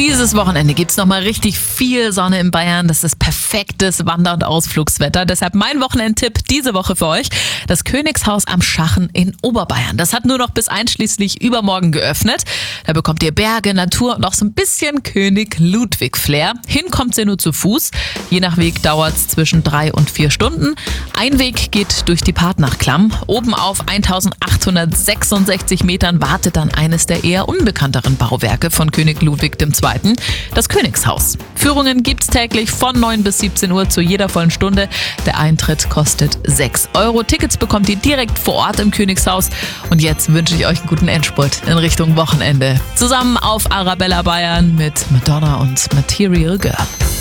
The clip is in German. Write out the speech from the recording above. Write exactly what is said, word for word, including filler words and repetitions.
Dieses Wochenende gibt's nochmal richtig viel Sonne in Bayern. Das ist perfektes Wander- und Ausflugswetter. Deshalb mein Wochenendtipp diese Woche für euch. Das Königshaus am Schachen in Oberbayern. Das hat nur noch bis einschließlich übermorgen geöffnet. Da bekommt ihr Berge, Natur und auch so ein bisschen König Ludwig-Flair. Hinkommt ihr nur zu Fuß. Je nach Weg dauert's zwischen drei und vier Stunden. Ein Weg geht durch die Partnachklamm. Oben auf eintausendachthundertsechsundsechzig Metern wartet dann eines der eher unbekannteren Bauwerke von König Ludwig der Zweite. Das Königshaus. Führungen gibt's täglich von neun bis siebzehn Uhr zu jeder vollen Stunde. Der Eintritt kostet sechs Euro. Tickets bekommt ihr direkt vor Ort im Königshaus. Und jetzt wünsche ich euch einen guten Endspurt in Richtung Wochenende. Zusammen auf Arabella Bayern mit Madonna und Material Girl.